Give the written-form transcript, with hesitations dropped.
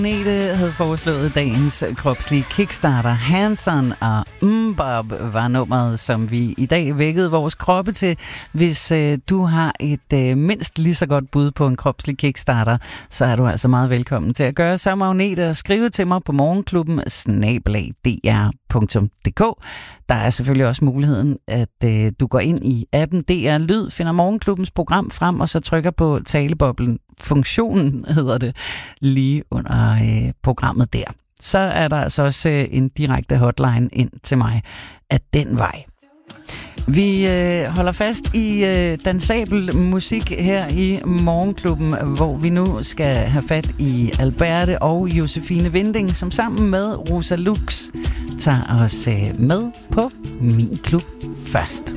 Agnete havde foreslået dagens kropslige kickstarter. Hanson og Bob var nummeret, som vi i dag vækkede vores kroppe til. Hvis du har et mindst lige så godt bud på en kropslig kickstarter, så er du altså meget velkommen til at gøre som Agnete og skrive til mig på morgenklubben@dr.dk. Der er selvfølgelig også muligheden, at du går ind i appen DR Lyd, finder Morgenklubbens program frem, og så trykker på taleboblen. Funktionen hedder det, lige under programmet der. Så er der altså også en direkte hotline ind til mig af den vej. Vi holder fast i dansabel musik her i Morgenklubben, hvor vi nu skal have fat i Alberte og Josefine Winding, som sammen med Rosa Lux tager os med på Min Klub først.